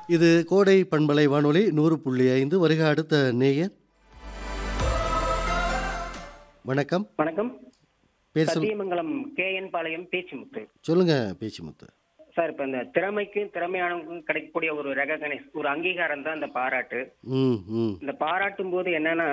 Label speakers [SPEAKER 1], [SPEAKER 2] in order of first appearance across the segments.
[SPEAKER 1] இது கோடை பண்பலை வானொலி 100.5. வருக அடுத்த நேயர். வணக்கம்.
[SPEAKER 2] வணக்கம்.
[SPEAKER 1] பேர் சொல்.
[SPEAKER 2] சத்தியமங்கலம் கேஎன் பாளையம் பேச்சுமுத்து.
[SPEAKER 1] சொல்லுங்க பேச்சுமுத்து.
[SPEAKER 2] சார், இப்ப இந்த திறமைக்கும் திறமையானவங்களுக்கும் கிடைக்கக்கூடிய ஒரு ரெகக்னைஸ், ஒரு அங்கீகாரம் தான் இந்த பாராட்டு.
[SPEAKER 1] ம் ம்
[SPEAKER 2] இந்த பாராட்டும் போது என்னன்னா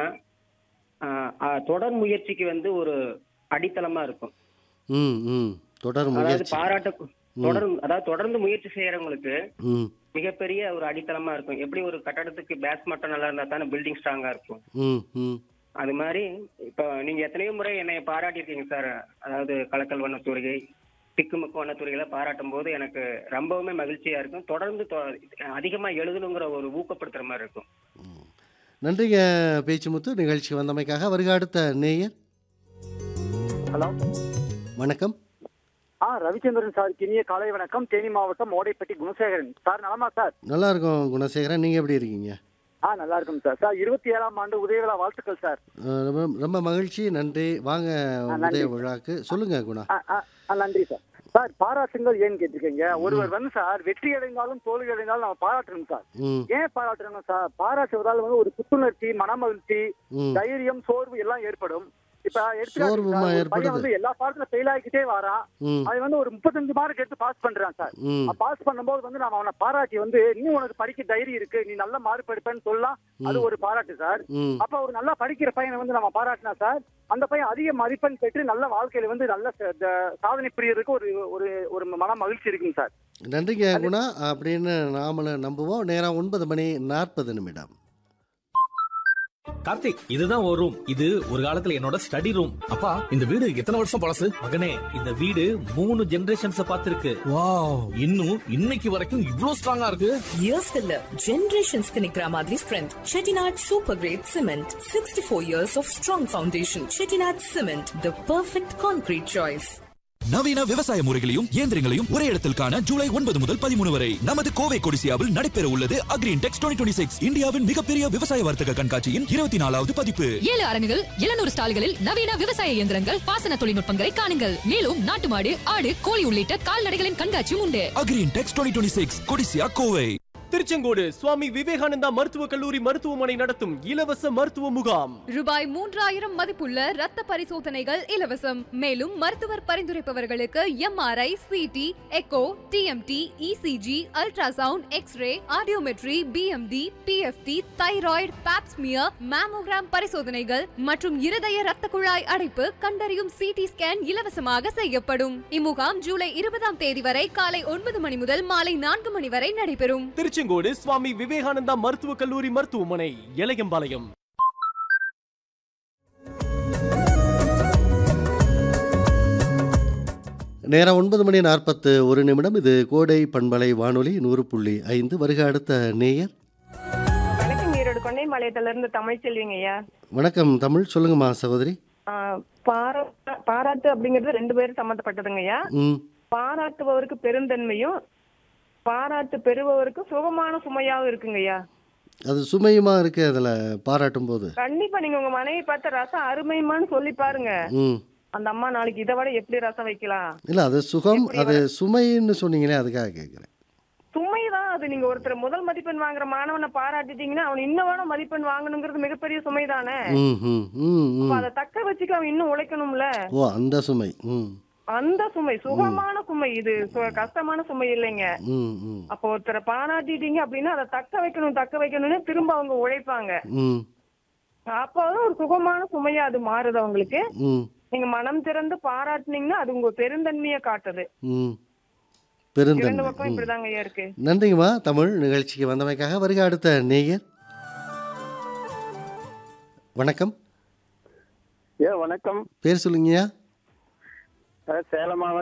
[SPEAKER 2] தொடர் முயற்சிக்கு வந்து ஒரு அடித்தளமா இருக்கும்.
[SPEAKER 1] ம் ம் தொடர்
[SPEAKER 2] அதாவது
[SPEAKER 1] முயற்சி.
[SPEAKER 2] அதாவது தொடர்ந்து முயற்சி செய்யறவங்களுக்கு
[SPEAKER 1] ம்
[SPEAKER 2] மிகப்பெரிய ஒரு அடித்தளமா இருக்கும். எப்படி ஒரு கட்டடத்துக்கு பேஸ் மட்டும் நல்லா இருந்தா தானே பில்டிங் ஸ்ட்ராங்கா இருக்கும்.
[SPEAKER 1] ம் ம்
[SPEAKER 2] அது மாதிரி இப்ப நீங்க எத்தனையோ முறை என்னை பாராட்டியிருக்கீங்க சார். அதாவது கலக்கல் வண்ணத்துறை, திக்குமுக்கு வண்ணத்துறைகளை பாராட்டும் போது எனக்கு ரொம்பவுமே மகிழ்ச்சியா இருக்கும். தொடர்ந்து அதிகமா எழுதணுங்கிற ஒரு ஊக்கப்படுத்துற மாதிரி இருக்கும்.
[SPEAKER 1] ம். நன்றிங்க பேச்சுமுத்து. நிகழ்ச்சி வந்தமைக்காக. வருக அடுத்த நேயர்.
[SPEAKER 3] ஹலோ,
[SPEAKER 1] வணக்கம்.
[SPEAKER 3] ரவிச்சந்திரன் சார், இனிய காலை வணக்கம். தேனி மாவட்டம் ஓடைப்பட்டி குணசேகரன் சார். நலமா சார்?
[SPEAKER 1] நல்லா இருக்கும் குணசேகரன். நீங்கள் எப்படி இருக்கீங்க?
[SPEAKER 3] நல்லா இருக்கும் சார். சார், 27ஆம் ஆண்டு உதயவிழா வாழ்த்துக்கள் சார்.
[SPEAKER 1] ரொம்ப ரொம்ப மகிழ்ச்சி. நன்றி. வாங்க உதய விழாக்கு. சொல்லுங்க குணா.
[SPEAKER 3] நன்றி சார். சார், பாராட்டுங்கள் ஏன்னு கேட்டிருக்கீங்க. ஒருவர் வந்து சார் வெற்றி அடைந்தாலும் தோல்வி அடைந்தாலும் நம்ம பாராட்டணும் சார்.
[SPEAKER 1] ம்
[SPEAKER 3] ஏன் பாராட்டணும் சார்? பாராட்டுவதால் வந்து ஒரு புத்துணர்ச்சி, மனமகிழ்ச்சி,
[SPEAKER 1] ம்
[SPEAKER 3] தைரியம், சோர்வு எல்லாம் ஏற்படும். இப்ப
[SPEAKER 1] சோர்வுமா
[SPEAKER 3] எடுத்துக்காட்டு
[SPEAKER 1] ஏற்படுது.
[SPEAKER 3] பையன் வந்து எல்லா பாடத்துல ஃபெயில் ஆகிக்கிட்டே வரான்.
[SPEAKER 1] ம்
[SPEAKER 3] அவன் வந்து ஒரு 35 மார்க் எடுத்து பாஸ் பண்றான் சார்.
[SPEAKER 1] ம்
[SPEAKER 3] பாஸ் பண்ணும்போது வந்து நம்ம அவனை பாராட்டி வந்து நீ உனக்கு படிக்க தைரியம் இருக்கு, நீ நல்ல மார்க் எடுப்பேன்னு சொல்லலாம். அது ஒரு பாராட்டு சார்.
[SPEAKER 1] ம்
[SPEAKER 3] அப்ப ஒரு நல்லா படிக்கிற பையனை வந்து நம்ம பாராட்டினா சார், அந்த பையன் அதிக மதிப்பெண் பெற்று நல்ல வாழ்க்கையில வந்து நல்ல சாதனை புரியறதுக்கு ஒரு ஒரு ஒரு மன மகிழ்ச்சி இருக்கும் சார்.
[SPEAKER 1] நன்றிங்க குணா. அப்படின்னு நாமளும் நம்புவோம். நேரம் 9:40.
[SPEAKER 4] கார்த்திக், இதுதான் ஒரு ரூம். இது ஒரு காலத்துல என்னோட ஸ்டடி ரூம்.
[SPEAKER 5] அப்பா, இந்த வீடு எத்தனை வருஷம் பழசு?
[SPEAKER 4] மகனே, இந்த வீடு 3 ஜெனரேஷன்ஸ் பார்த்திருக்கு.
[SPEAKER 5] வாவ், இன்னும் இன்னைக்கு வரைக்கும் இவ்ளோ ஸ்ட்ராங்கா இருக்கு.
[SPEAKER 6] Years இல்ல, generations-க்கு நிக்கிற மாதிரி strength. Chettinad Super Grade Cement. 64 years of strong foundation. Chettinad Cement, the perfect concrete choice.
[SPEAKER 7] நவீன விவசாய முறைகளையும் இயந்திரங்களையும் ஒரே இடத்தில் காண ஜூலை 9 முதல் 13 வரை நமது கோவை கொடிசியாவில் நடைபெற உள்ளது அக்ரின்டெக்ஸ் 2026, இந்தியாவின் மிகப்பெரிய விவசாய வர்த்தக கண்காட்சியின் 24வது பதிப்பு.
[SPEAKER 8] 7 அரங்குகள், 700 ஸ்டால்களில் நவீன விவசாய இயந்திரங்கள், பாசன தொழில்நுட்பங்களை காணுங்கள். மேலும் நாட்டு மாடு, ஆடு, கோழி உள்ளிட்ட கால்நடைகளின் கண்காட்சியும் உண்டு.
[SPEAKER 7] அக்ரின்டெக்ஸ் 2026, கொடிசியா, கோவை.
[SPEAKER 9] திருச்செங்கோடு சுவாமி விவேகானந்தா மருத்துவக் கல்லூரி மருத்துவமனை நடத்தும் இலவச மருத்துவ முகாம்.
[SPEAKER 10] ரூபாய் 3000 மதிப்புள்ள ரத்த பரிசோதனைகள் இலவசம். மேலும் மருத்துவர் பரிந்துரைப்பவர்களுக்கு MRI, CT, echo, TMT, ECG, ultrasound, x ray, audiometry, BMD, PFT, thyroid, Pap smear, mammogram பரிசோதனைகள் மற்றும் இருதய ரத்த குழாய் அடைப்பு கண்டறியும் CT ஸ்கேன் இலவசமாக செய்யப்படும். இம்முகாம் ஜூலை 20ஆம் தேதி வரை காலை 9 மணி முதல் மாலை 4 மணி வரை நடைபெறும்.
[SPEAKER 9] திருச்செங்கோடு சுவாமி விவேகானந்தா மருத்துவக் கல்லூரி மருத்துவமனை, எலயம்பாளையம்.
[SPEAKER 1] நேரம் 9:41. இது கோடை பண்பலை வானொலி 100.5. வருக அடுத்த நேயர்.
[SPEAKER 11] வணக்கம். ஈரோடு கொண்டைபாளையத்துல இருந்து தமிழ்ச்செல்விங்க ஐயா.
[SPEAKER 1] வணக்கம் தமிழ். சொல்லுங்கம்மா சகோதரி.
[SPEAKER 11] பாராட்டு அப்படிங்கிறது 2 பேரும் சம்பந்தப்பட்டதுங்க ஐயா.
[SPEAKER 1] ம்
[SPEAKER 11] பாராட்டுபவருக்கு பெருந்தன்மையும், பாராட்டு பெறுபவருக்கு சுகமான சுமையாவும் இருக்குங்க ஐயா.
[SPEAKER 1] அது சுமையுமா இருக்கு அதில் பாராட்டும் போது.
[SPEAKER 11] கண்டிப்பா நீங்க உங்க மனைவி பார்த்த ரசம் அருமைமான்னு சொல்லி பாருங்க.
[SPEAKER 1] ம்
[SPEAKER 11] அந்த அம்மா நாளைக்கு இதை விட எப்படி ரசம் வைக்கலாம்.
[SPEAKER 1] இல்லை, அது சுகம், அது சுமைன்னு சொன்னீங்களே, அதுக்காக கேட்குறேன்.
[SPEAKER 11] சுமைதான் அது. நீங்க ஒருத்தர் முதல் மதிப்பெண் வாங்குற மாணவனை பாராட்டிட்டீங்கன்னா அவன் இன்னும் வேணும் மதிப்பெண் வாங்கணுங்கிறது மிகப்பெரிய சுமை தானே.
[SPEAKER 1] ம் ம் ம் ம்
[SPEAKER 11] அதை தக்க வச்சுக்க அவன் இன்னும் உழைக்கணும்ல.
[SPEAKER 1] ஓ, அந்த சுமை. ம்
[SPEAKER 11] அந்த சுமை சுகமான சுமை. இது கஷ்டமான சுமை இல்லைங்க.
[SPEAKER 1] ம் ம்
[SPEAKER 11] அப்போ ஒருத்தரை பாராட்டிட்டீங்க அப்படின்னா அதை தக்க வைக்கணும்னு திரும்ப அவங்க உழைப்பாங்க.
[SPEAKER 1] ம்
[SPEAKER 11] அப்போதான் ஒரு சுகமான சுமையா அது மாறுது அவங்களுக்கு.
[SPEAKER 1] ம்
[SPEAKER 11] நீங்க மனம் திறந்து பாராட்டினீங்கன்னா அது உங்க பெருந்தன்மையை காட்டுது.
[SPEAKER 1] ம்
[SPEAKER 11] 2
[SPEAKER 1] பெருந்தன்மை.
[SPEAKER 11] பக்கம் இப்படிதாங்க ஐயா இருக்கு.
[SPEAKER 1] நன்றிங்கம்மா தமிழ். நிகழ்ச்சிக்கு வந்தமைக்காக. வருக அடுத்த நேயர். வணக்கம்.
[SPEAKER 3] வணக்கம்.
[SPEAKER 1] பேர் சொல்லுங்கய்யா.
[SPEAKER 3] சேலம் மாவட்டம்